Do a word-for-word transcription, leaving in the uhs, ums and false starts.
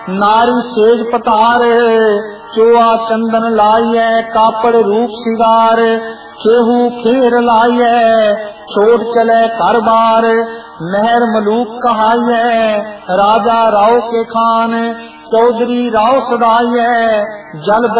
नारी सेज पतार चोआ चंदन लाइए कापड़ रूप सिगार केहू खेर लाइए छोट चले घर बार मेहर मलूक कहाइए राजा राव के खान चौधरी राव सदाइए जल